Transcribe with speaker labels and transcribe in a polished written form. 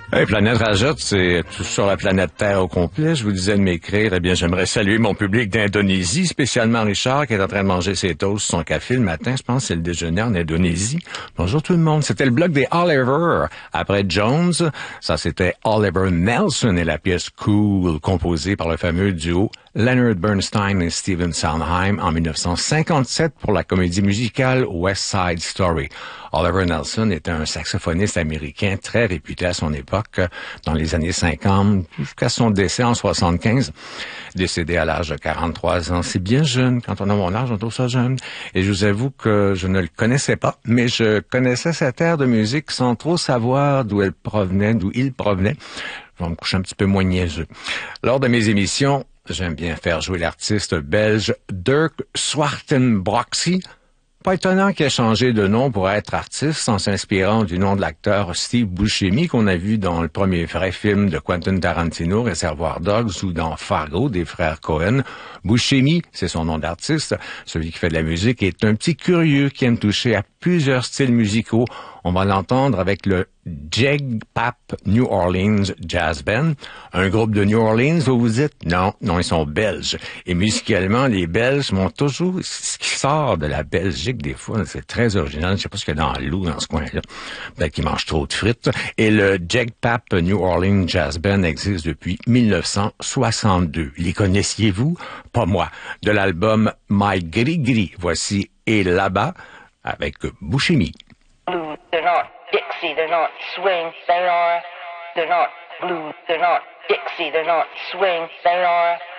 Speaker 1: Hey, Planète Rajotte, c'est tout sur la planète Terre au complet. Je vous disais de m'écrire. Eh bien, j'aimerais saluer mon public d'Indonésie, spécialement Richard, qui est en train de manger ses toasts, son café le matin. Je pense que c'est le déjeuner en Indonésie. Bonjour tout le monde. C'était le bloc des Oliver. Après Jones, ça c'était Oliver Nelson et la pièce Cool, composée par le fameux duo Leonard Bernstein et Stephen Sondheim en 1957 pour la comédie musicale West Side Story. Oliver Nelson était un saxophoniste américain très réputé à son époque, dans les années 50, jusqu'à son décès en 75. Décédé à l'âge de 43 ans. C'est bien jeune. Quand on a mon âge, on trouve ça jeune. Et je vous avoue que je ne le connaissais pas, mais je connaissais cette aire de musique sans trop savoir d'où il provenait. Je vais me coucher un petit peu moins niaiseux. Lors de mes émissions, j'aime bien faire jouer l'artiste belge Dirk Swartenbroxy. Pas étonnant qu'il ait changé de nom pour être artiste en s'inspirant du nom de l'acteur Steve Buscemi qu'on a vu dans le premier vrai film de Quentin Tarantino, Reservoir Dogs, ou dans Fargo des frères Cohen. Buscemi, c'est son nom d'artiste. Celui qui fait de la musique est un petit curieux qui aime toucher à plusieurs styles musicaux. On va l'entendre avec le Jegpap New Orleans Jazz Band. Un groupe de New Orleans, vous vous dites? Non, ils sont belges. Et musicalement, les Belges m'ont toujours... Ce qui sort de la Belgique, des fois, c'est très original. Je sais pas ce qu'il y a dans l'eau, dans ce coin-là. Peut-être qu'ils mangent trop de frites. Et le Jegpap New Orleans Jazz Band existe depuis 1962. Les connaissiez-vous? Pas moi. De l'album My Gris Gris, voici Et là-bas avec Buscemi.
Speaker 2: Blues, they're not Dixie, they're not swing, they're not blues, they're not Dixie, they're not swing, they are